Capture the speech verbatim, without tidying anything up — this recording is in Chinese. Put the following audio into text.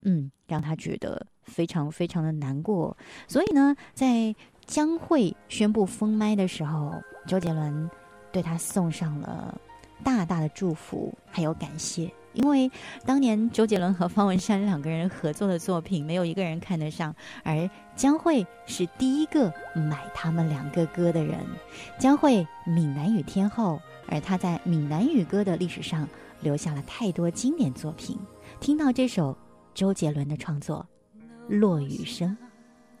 嗯，让他觉得非常非常的难过。所以呢，在江蕙宣布封麦的时候，周杰伦对他送上了大大的祝福还有感谢。因为当年周杰伦和方文山两个人合作的作品，没有一个人看得上，而江蕙是第一个买他们两个歌的人。江蕙闽南语天后，而她在闽南语歌的历史上留下了太多经典作品。听到这首周杰伦的创作《落雨声》。